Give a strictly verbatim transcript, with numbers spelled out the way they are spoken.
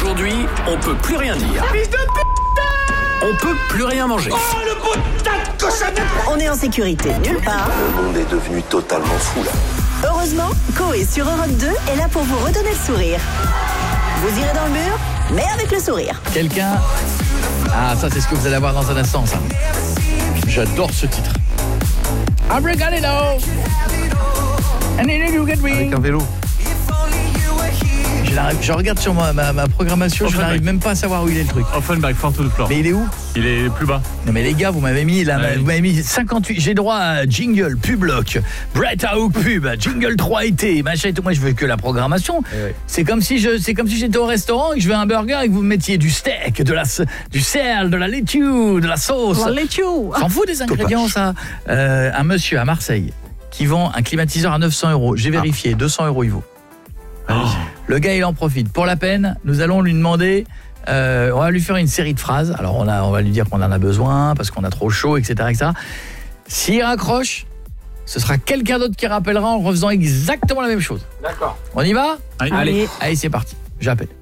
Aujourd'hui, on peut plus rien dire. Fils de putain! On peut plus rien manger. Oh, le putain de cochonnette! On est en sécurité nulle part. Le monde est devenu totalement fou, là. Heureusement, Coé sur Europe deux est là pour vous redonner le sourire. Vous irez dans le mur, mais avec le sourire. Quelqu'un... Ah, ça, c'est ce que vous allez avoir dans un instant, ça. J'adore ce titre. Avec un vélo. Je, je regarde sur ma, ma, ma programmation, je n'arrive même pas à savoir où il est le truc. Offenbach, Four to the Floor. Mais il est où? Il est plus bas. Non mais les gars, vous m'avez mis là, ouais. vous m'avez mis cinquante-huit, j'ai droit à jingle, pub lock, Brett Hook pub, jingle trois été, machin et tout. Moi je veux que la programmation. Ouais. C'est comme si je c'est comme si j'étais au restaurant et que je veux un burger et que vous me mettiez du steak, de la du sel, de la laitue, de la sauce. La laitue. S'en fout des ingrédients ça. Euh, un monsieur à Marseille qui vend un climatiseur à neuf cents euros. J'ai vérifié, ah. deux cents euros il vaut. Oh. Le gars il en profite. Pour la peine, nous allons lui demander, euh, on va lui faire une série de phrases. Alors on, a, on va lui dire qu'on en a besoin parce qu'on a trop chaud, et cetera, et cetera. S'il raccroche, ce sera quelqu'un d'autre qui rappellera en refaisant exactement la même chose. D'accord. On y va? Allez. Allez, Allez c'est parti. J'appelle.